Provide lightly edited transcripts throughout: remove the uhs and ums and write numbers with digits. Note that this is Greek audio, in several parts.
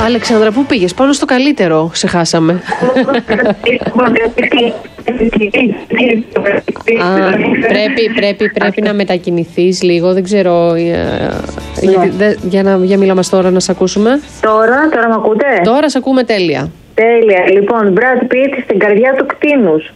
Αλεξάνδρα, πού πήγες? Πάνω στο καλύτερο, σε χάσαμε. Πρέπει να μετακινηθείς λίγο, δεν ξέρω. Για μίλα μας τώρα να σε ακούσουμε. Τώρα με ακούτε? Τώρα σε ακούμε τέλεια. Τέλεια. Λοιπόν, Brad Pitt στην καρδιά του κτήνους.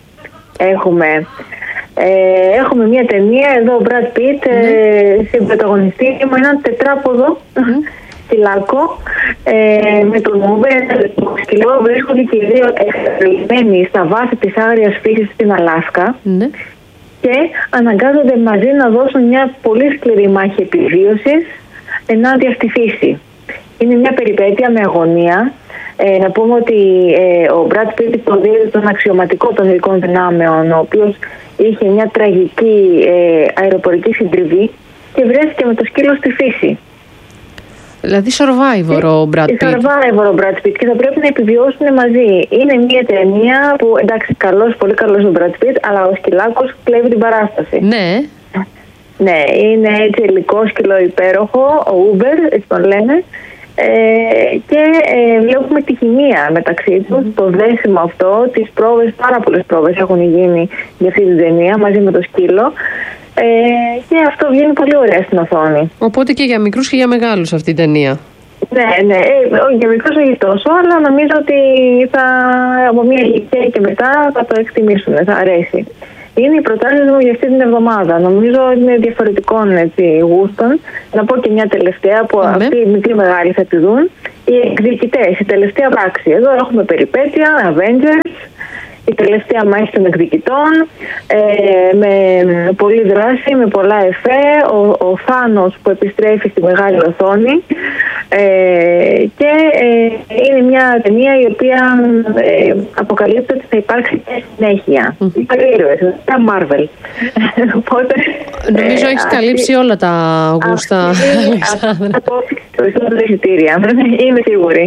Έχουμε μια ταινία εδώ, Brad Pitt, στην πρωταγωνιστή με έναν τετράποδο φυλάκο, με τον Uber, το σκυλό, βρίσκονται και οι δύο εξελιγμένοι στα βάθη της άγριας φύσης στην Αλάσκα και αναγκάζονται μαζί να δώσουν μια πολύ σκληρή μάχη επιβίωσης ενάντια στη φύση. Είναι μια περιπέτεια με αγωνία. Να πούμε ότι ο Brad Pitt υποδίδει τον αξιωματικό των ειδικών δυνάμεων, ο οποίος είχε μια τραγική αεροπορική συντριβή και βρέθηκε με το σκύλο στη φύση. Δηλαδή survivor ο Brad Pitt. Survivor ο Brad Pitt και θα πρέπει να επιβιώσουν μαζί. Είναι μια ταινία που, εντάξει, πολύ καλός ο Brad Pitt, αλλά ο σκυλάκος κλέβει την παράσταση. Ναι, είναι έτσι ελικόσκυλο υπέροχο, ο Uber, έτσι τον λένε. Και βλέπουμε τη χημεία μεταξύ τους, το δέσιμο αυτό, τις πρόβες, πάρα πολλές πρόβες έχουν γίνει για αυτή την ταινία μαζί με το σκύλο, και αυτό βγαίνει πολύ ωραία στην οθόνη. Οπότε και για μικρούς και για μεγάλους αυτή η ταινία. Ναι, για μικρούς όχι τόσο, αλλά νομίζω ότι από μια ηλικία και μετά θα το εκτιμήσουν, θα αρέσει. Είναι η προτάσεις μου για αυτή την εβδομάδα. Νομίζω είναι διαφορετικών γούστων. Να πω και μια τελευταία που αυτοί οι μικροί μεγάλοι θα τη δουν. Οι εκδικητές, η τελευταία πράξη. Εδώ έχουμε περιπέτεια, Avengers, η τελευταία μάχη των εκδικητών, με πολλή δράση, με πολλά εφέ, ο Θάνος που επιστρέφει στη μεγάλη οθόνη, και είναι μια ταινία η οποία αποκαλύπτει ότι θα υπάρξει και συνέχεια. Καλή ήρωες, Marvel. Οπότε, νομίζω έχεις καλύψει όλα τα γούστα. Θα το περισσότερα εισιτήρια, είμαι σίγουρη.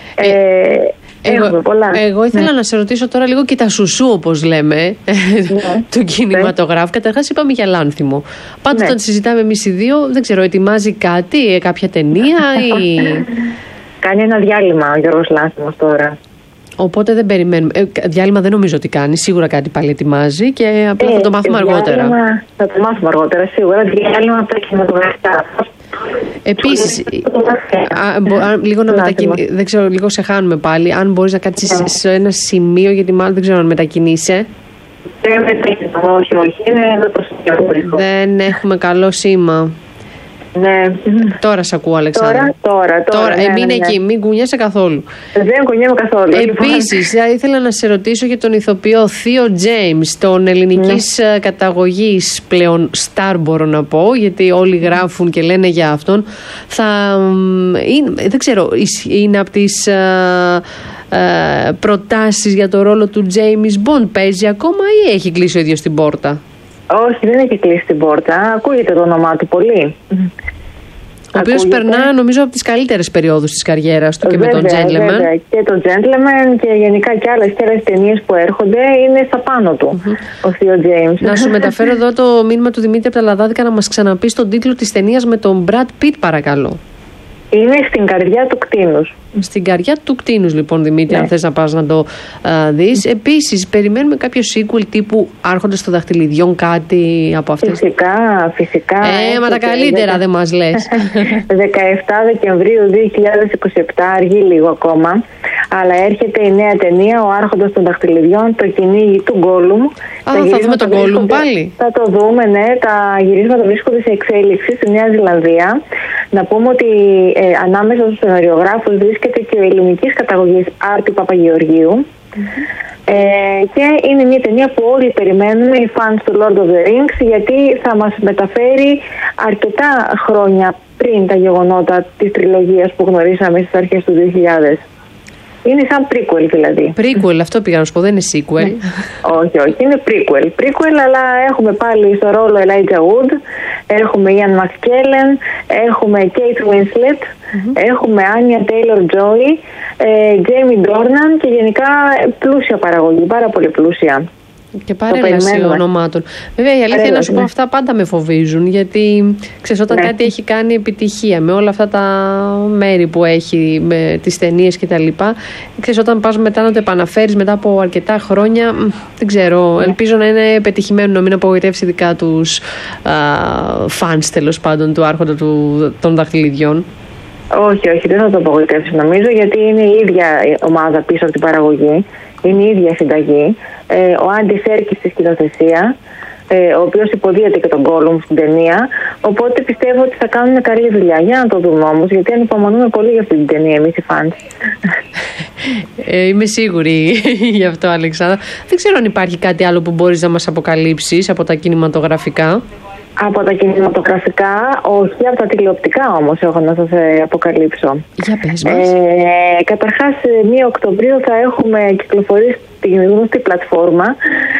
Εγώ ήθελα να σε ρωτήσω τώρα λίγο και τα σουσού, όπως λέμε, του κινηματογράφου. Καταρχάς είπαμε για Λάνθιμο. Πάντοτε όταν συζητάμε εμείς οι δύο, δεν ξέρω, ετοιμάζει κάτι, κάποια ταινία ή... Κάνει ένα διάλειμμα ο Γιώργος Λάνθιμος τώρα. Οπότε δεν περιμένουμε. Διάλειμμα δεν νομίζω ότι κάνει. Σίγουρα κάτι πάλι ετοιμάζει και απλά θα το μάθουμε αργότερα. Θα το μάθουμε αργότερα, σίγουρα. Διάλειμμα από τα κινηματογραφικά. Επίσης, λίγο να δεν ξέρω, λίγο σε χάνουμε πάλι. Αν μπορείς να κάτσεις σε ένα σημείο, γιατί μάλλον δεν ξέρω αν μετακινείσαι. Όχι, είναι εδώ το σημείο. Δεν έχουμε καλό σήμα. Ναι. Τώρα σε ακούω, Αλεξάνδρα. Τώρα. Μείνε εκεί, μην κουνιέσαι καθόλου. Δεν κουνιέμαι καθόλου. Επίσης, ήθελα να σε ρωτήσω για τον ηθοποιό Θείο Τζέιμς, τον ελληνικής καταγωγής πλέον στάρ, μπορώ να πω, γιατί όλοι γράφουν και λένε για αυτόν. Δεν ξέρω, είναι από τις προτάσεις για το ρόλο του James Bond. Παίζει ακόμα ή έχει κλείσει ο ίδιος την πόρτα? Όχι, δεν έχει κλείσει την πόρτα. Ακούγεται το όνομά του πολύ. Ο οποίος περνά, νομίζω, από τις καλύτερες περιόδους της καριέρας του και με τον Gentleman. Βέβαια. Και το Gentleman και γενικά και άλλες ταινίες που έρχονται είναι στα πάνω του, ο Θείο Τζέιμς. Να σου μεταφέρω εδώ το μήνυμα του Δημήτρη από τα Λαδάδικα να μας ξαναπεί τον τίτλο της ταινίας με τον Brad Pitt, παρακαλώ. Είναι στην καρδιά του κτήνους. Στην καρδιά του κτήνους, λοιπόν, Δημήτρη, αν θες να πας να το δεις. Επίσης, περιμένουμε κάποιο sequel τύπου Άρχοντες των Δαχτυλιδιών, κάτι από αυτές? Φυσικά. Μα τα καλύτερα δεν μας λες. 17 Δεκεμβρίου 2027, αργεί λίγο ακόμα, αλλά έρχεται η νέα ταινία, Ο Άρχοντας των Δαχτυλιδιών, το κυνήγι του Γκόλουμ. Θα δούμε τον Γκόλουμ πάλι. Θα το δούμε, ναι. Τα γυρίσματα βρίσκονται σε εξέλιξη στη Νέα Ζηλανδία. Να πούμε ότι ανάμεσα στους σεναριογράφους βρίσκεται και ο ελληνικής καταγωγής Άρτη Παπαγεωργίου. Και είναι μια ταινία που όλοι περιμένουμε, οι fans του Lord of the Rings, γιατί θα μας μεταφέρει αρκετά χρόνια πριν τα γεγονότα της τριλογίας που γνωρίσαμε στις αρχές του 2000. Είναι σαν prequel δηλαδή. Prequel, αυτό πήγα να σου πω, δεν είναι sequel. Όχι, είναι prequel, αλλά έχουμε πάλι στο ρόλο Elijah Wood, έχουμε Ian McKellen, έχουμε Kate Winslet, έχουμε Anya Taylor-Joy, Jamie Dornan και γενικά πλούσια παραγωγή, πάρα πολύ πλούσια. Και παρέλαση ονομάτων. Βέβαια, η αλήθεια είναι να σου πω, αυτά πάντα με φοβίζουν. Γιατί ξέρεις, όταν κάτι έχει κάνει επιτυχία με όλα αυτά τα μέρη που έχει, με τις ταινίες κτλ. Ξέρεις, όταν πας μετά να το επαναφέρεις μετά από αρκετά χρόνια, δεν ξέρω. Ελπίζω να είναι πετυχημένο, να μην απογοητεύσει ειδικά τους φανς, τέλος πάντων, του Άρχοντα των Δαχτυλιδιών. Όχι, δεν θα το απογοητεύσει νομίζω, γιατί είναι η ίδια ομάδα πίσω από την παραγωγή. Είναι η ίδια συνταγή. Ο Άντι Σέρκης στη σκηνοθεσία, ο οποίος υποδίεται και τον Γκόλουμ στην ταινία. Οπότε πιστεύω ότι θα κάνουν καλή δουλειά. Για να το δούμε όμως, γιατί ανυπομονούμε πολύ για αυτή την ταινία εμείς οι φανς. Είμαι σίγουρη γι' αυτό, Αλεξάνδρα. Δεν ξέρω αν υπάρχει κάτι άλλο που μπορείς να μας αποκαλύψεις από τα κινηματογραφικά. Από τα κινηματογραφικά, όχι, από τα τηλεοπτικά όμως έχω να σας αποκαλύψω. Για πες μας. Καταρχάς, 1 Οκτωβρίου θα έχουμε κυκλοφορήσει στην γνωστή πλατφόρμα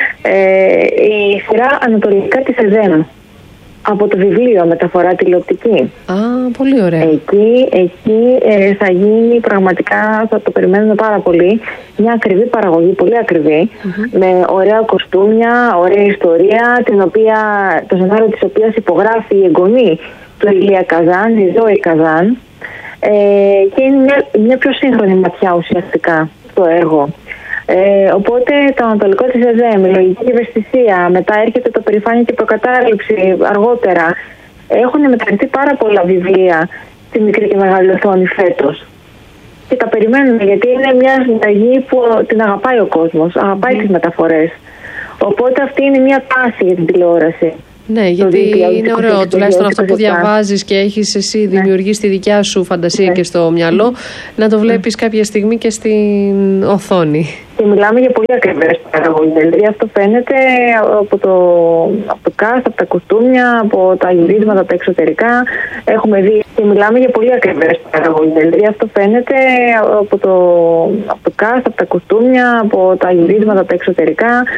η σειρά Ανατολικά της ΕΔΕΜ. Από το βιβλίο μεταφορά τηλεοπτική. Πολύ ωραία. Εκεί θα γίνει πραγματικά, θα το περιμένουμε πάρα πολύ, μια ακριβή παραγωγή, πολύ ακριβή, με ωραία κοστούμια, ωραία ιστορία, το σενάριο της οποίας υπογράφει η εγγονή του Ηλία Καζάν, η Ζώη Καζάν, και είναι μια πιο σύγχρονη ματιά ουσιαστικά στο έργο. Οπότε το Ανατολικό της ΕΔΕΜ, η λογική ευαισθησία, μετά έρχεται το Περηφάνεια και προκατάληψη αργότερα. Έχουν μεταφερθεί πάρα πολλά βιβλία στη μικρή και μεγάλη οθόνη φέτος. Και τα περιμένουμε, γιατί είναι μια συνταγή που την αγαπάει ο κόσμος, αγαπάει τις μεταφορές. Οπότε αυτή είναι μια τάση για την τηλεόραση. Ναι, γιατί είναι ωραίο τουλάχιστον αυτό που διαβάζεις και έχεις εσύ δημιουργήσει τη δικιά σου φαντασία και στο μυαλό, να το βλέπεις κάποια στιγμή και στην οθόνη. Και μιλάμε για πολύ ακριβές παραγωγές. Δηλαδή αυτό φαίνεται από το cast, από τα κοστούμια, από τα γυρίσματα, τα εξωτερικά. Έχουμε δει και μιλάμε για πολύ ακριβές παραγωγές. Δηλαδή αυτό φαίνεται από το cast, από τα κοστούμια, από τα γυρίσματα, τα εξωτερικά.